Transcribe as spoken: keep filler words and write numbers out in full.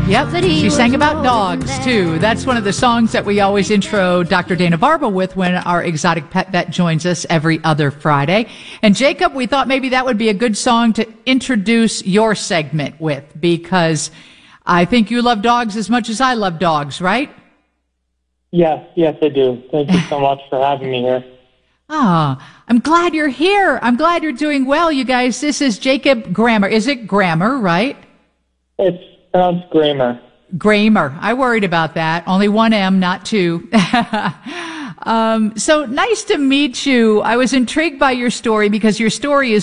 Yep, she sang about dogs, too. That's one of the songs that we always intro Doctor Dana Barba with when our exotic pet vet joins us every other Friday. And Jacob, we thought maybe that would be a good song to introduce your segment with, because I think you love dogs as much as I love dogs, right? Yes, yes, I do. Thank you so much for having me here. Ah, I'm glad you're here. I'm glad you're doing well, you guys. This is Jacob Grammer. Is it Grammer, right? It's pronounced Gramer. Gramer. I worried about that. Only one M, not two. um, so nice to meet you. I was intrigued by your story because your story is